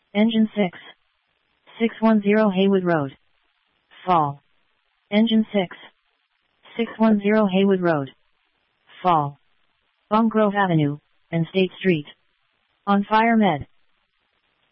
Engine 6. 610 Haywood Road. Fall. Engine 6. 610 Haywood Road. Fall. Bum Grove Avenue, and State Street. On fire med.